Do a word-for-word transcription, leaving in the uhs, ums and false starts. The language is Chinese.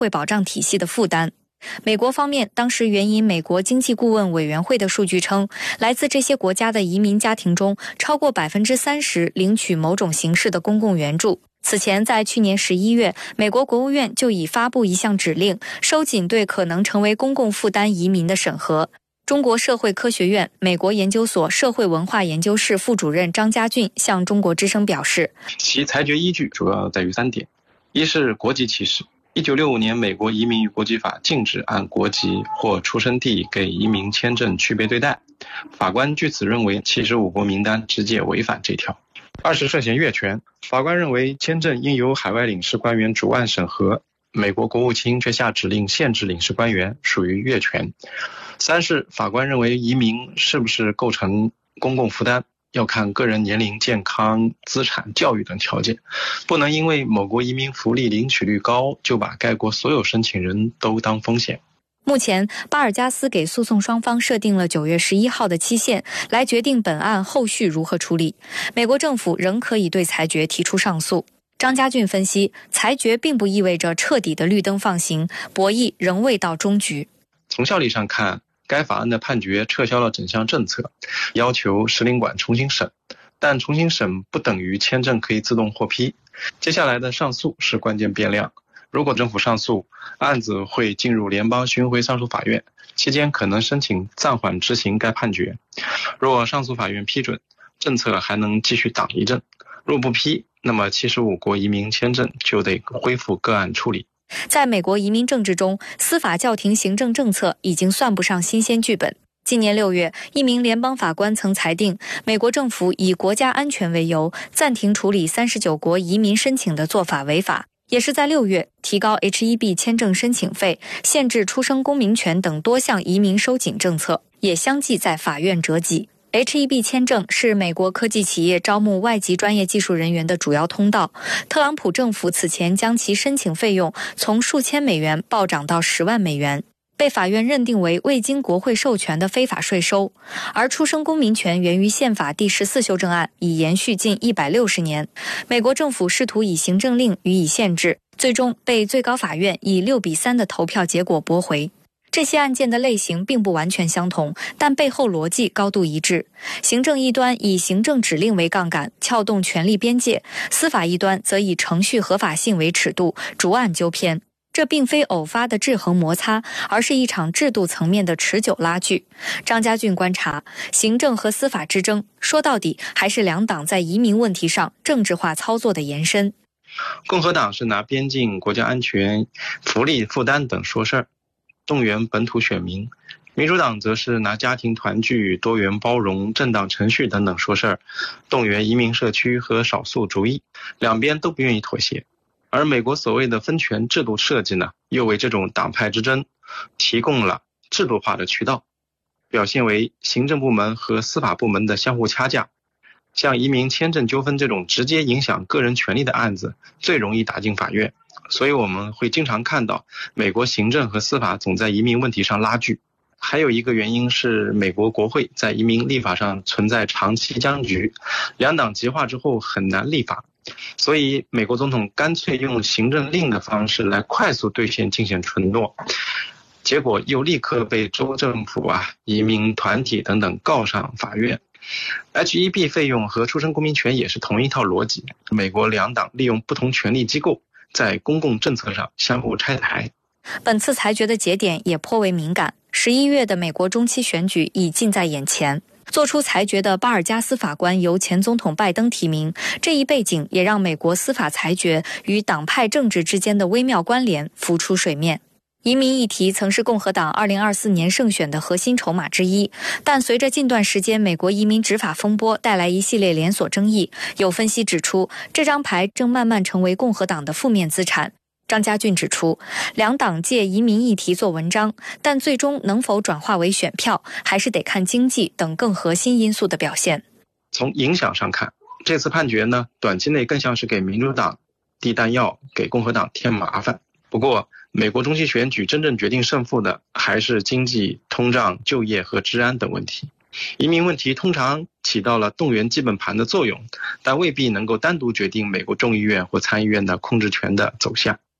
会保障体系的负担。美国方面当时援引美国经济顾问委员会的数据称，来自这些国家的移民家庭中，超过 百分之三十 领取某种形式的公共援助。此前，在去年十一月，美国国务院就已发布一项指令，收紧对可能成为公共负担移民的审核。中国社会科学院美国研究所社会文化研究室副主任张家俊向中国之声表示， 其裁决依据主要在于三点：一是国籍歧视。一九六五年美国移民与国籍法禁止按国籍或出生地给移民签证区别对待，法官据此认为七十五国名单直接违反这条。二是涉嫌越权，法官认为签证应由海外领事官员主案审核，美国国务卿却下指令限制领事官员，属于越权。三是法官认为移民是不是构成公共负担，要看个人年龄、健康、资产、教育等条件，不能因为某国移民福利领取率高，就把该国所有申请人都当风险。 目前，巴尔加斯给诉讼双方设定了九月十一号的期限，来决定本案后续如何处理。美国政府仍可以对裁决提出上诉。张家俊分析，裁决并不意味着彻底的绿灯放行，博弈仍未到终局。 从效力上看，该法案的判决撤销了整项政策，要求使领馆重新审，但重新审不等于签证可以自动获批。接下来的上诉是关键变量。如果政府上诉，案子会进入联邦巡回上诉法院，期间可能申请暂缓执行该判决。若上诉法院批准，政策还能继续挡一阵；若不批，那么七十五国移民签证就得恢复个案处理。 在美国移民政治中，司法叫停行政政策已经算不上新鲜剧本。今年六月，一名联邦法官曾裁定，美国政府以国家安全为由，暂停处理三十九国移民申请的做法违法。也是在六月，提高 H 一 B 签证申请费、限制出生公民权等多项移民收紧政策，也相继在法院折戟。H 一 B 签证是美国科技企业招募外籍专业技术人员的主要通道。特朗普政府此前将其申请费用从数千美元暴涨到十万美元，被法院认定为未经国会授权的非法税收。而出生公民权源于宪法第十四修正案，已延续近一百六十年。美国政府试图以行政令予以限制，最终被最高法院以六比三的投票结果驳回。这些案件的类型并不完全相同，但背后逻辑高度一致。行政一端以行政指令为杠杆，撬动权力边界；司法一端则以程序合法性为尺度，逐案纠偏。这并非偶发的制衡摩擦，而是一场制度层面的持久拉锯。张家俊观察，行政和司法之争，说到底还是两党在移民问题上政治化操作的延伸。 共和党是拿边境、国家安全、福利负担等说事儿，动员本土选民；民主党则是拿家庭团聚、多元包容、正当程序等等说事儿，动员移民社区和少数族裔。两边都不愿意妥协。而美国所谓的分权制度设计呢，又为这种党派之争提供了制度化的渠道，表现为行政部门和司法部门的相互掐架。像移民签证纠纷这种直接影响个人权利的案子，最容易打进法院。所以我们会经常看到美国行政和司法总在移民问题上拉锯。还有一个原因是美国国会在移民立法上存在长期僵局，两党极化之后很难立法。所以美国总统干脆用行政令的方式来快速兑现竞选承诺，结果又立刻被州政府啊、移民团体等等告上法院。H 一 B 费用和出生公民权也是同一套逻辑，美国两党利用不同权力机构在公共政策上相互拆台。 本次裁决的节点也颇为敏感，十一月的美国中期选举已近在眼前。做出裁决的巴尔加斯法官由前总统拜登提名，这一背景也让美国司法裁决与党派政治之间的微妙关联浮出水面。移民议题曾是共和党二零二四年胜选的核心筹码之一，但随着近段时间美国移民执法风波带来一系列连锁争议，有分析指出，这张牌正慢慢成为共和党的负面资产。张家俊指出，两党借移民议题做文章，但最终能否转化为选票，还是得看经济等更核心因素的表现。 从影响上看，这次判决呢，短期内更像是给民主党递弹药，给共和党添麻烦。不过，美国中期选举真正决定胜负的还是经济、通胀、就业和治安等问题。移民问题通常起到了动员基本盘的作用，但未必能够单独决定美国众议院或参议院的控制权的走向。